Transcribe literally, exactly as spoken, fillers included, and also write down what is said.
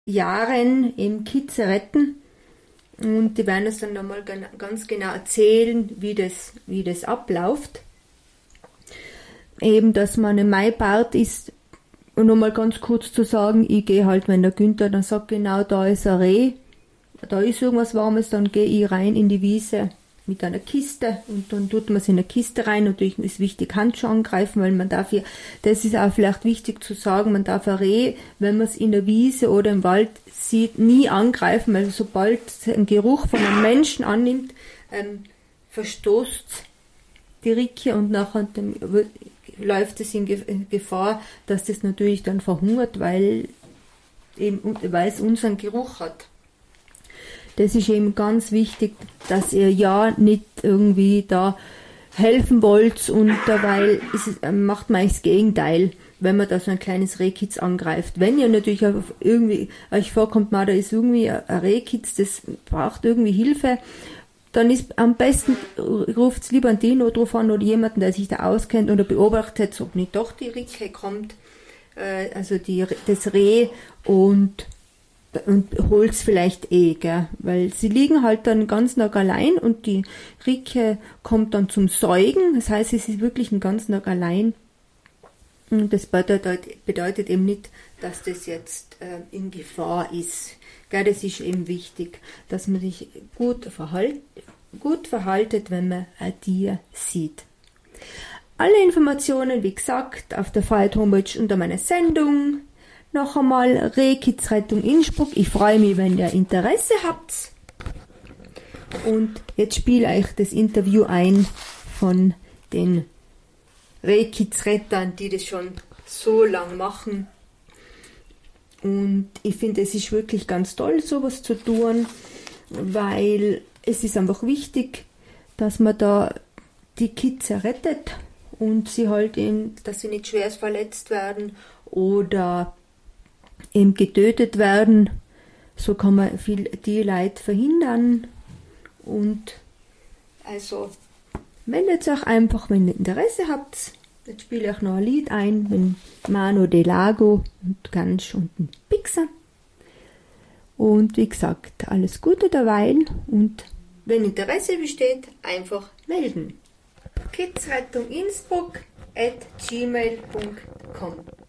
Jahren eben Kids retten. Und die werden uns dann nochmal ganz genau erzählen, wie das, wie das abläuft. Eben, dass man im Maibart ist, und nochmal ganz kurz zu sagen, ich gehe halt, wenn der Günther dann sagt, genau, da ist ein Reh, da ist irgendwas Warmes, dann gehe ich rein in die Wiese mit einer Kiste und dann tut man es in eine Kiste rein. Natürlich ist wichtig, Handschuhe angreifen, weil man darf hier, das ist auch vielleicht wichtig zu sagen, man darf ein Reh, wenn man es in der Wiese oder im Wald sieht, nie angreifen, weil sobald es einen Geruch von einem Menschen annimmt, ähm, verstoßt die Ricke und nachher dem, läuft es in Gefahr, dass das natürlich dann verhungert, weil, eben, weil es unseren Geruch hat. Das ist eben ganz wichtig, dass ihr ja nicht irgendwie da helfen wollt und dabei ist es, macht man eigentlich das Gegenteil, wenn man da so ein kleines Rehkitz angreift. Wenn ihr natürlich irgendwie euch vorkommt, da ist irgendwie ein Rehkitz, das braucht irgendwie Hilfe, dann ist am besten, ruft es lieber an den drauf an oder jemanden, der sich da auskennt oder beobachtet, ob nicht doch die Ricke kommt, äh, also die, das Reh und und holt's vielleicht eh, gell? Weil sie liegen halt dann ganz Tag allein und die Ricke kommt dann zum Säugen, das heißt, es ist wirklich ein ganz Tag allein und das bedeutet, bedeutet eben nicht, dass das jetzt äh, in Gefahr ist, gell? Das ist eben wichtig, dass man sich gut, verhalt, gut verhaltet, wenn man ein Tier sieht. Alle Informationen, wie gesagt, auf der Freiheit Homepage unter meiner Sendung. Noch einmal Rehkitzrettung Innsbruck. Ich freue mich, wenn ihr Interesse habt. Und jetzt spiele ich das Interview ein von den Rehkitzrettern, die das schon so lang machen. Und ich finde, es ist wirklich ganz toll, sowas zu tun, weil es ist einfach wichtig, dass man da die Kids rettet und sie halt eben, dass sie nicht schwerst verletzt werden oder eben getötet werden. So kann man viel Tierleid verhindern. Und also meldet euch einfach, wenn ihr Interesse habt. Jetzt spiele ich noch ein Lied ein mit Mano de Lago und Gansch und ein Pixar. Und wie gesagt, alles Gute derweil und wenn Interesse besteht, einfach melden. kidsrettung innsbruck at gmail punkt com